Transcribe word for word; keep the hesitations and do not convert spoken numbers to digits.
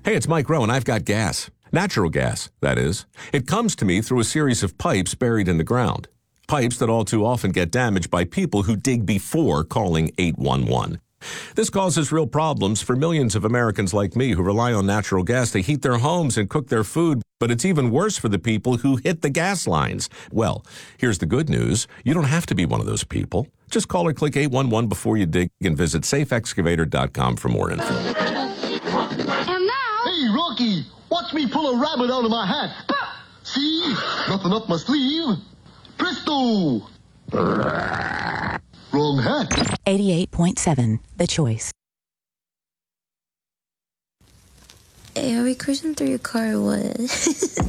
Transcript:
Hey, it's Mike Rowe, and I've got gas. Natural gas, that is. It comes to me through a series of pipes buried in the ground. Pipes that all too often get damaged by people who dig before calling eight one one. This causes real problems for millions of Americans like me who rely on natural gas to heat their homes and cook their food, but it's even worse for the people who hit the gas lines. Well, here's the good news. You don't have to be one of those people. Just call or click eight one one before you dig and visit safe excavator dot com for more info. And now... Hey, Rocky, watch me pull a rabbit out of my hat. See? Nothing up my sleeve. Presto! Wrong hat. eighty-eight point seven, The Choice. Hey, are we cruising through your car or what?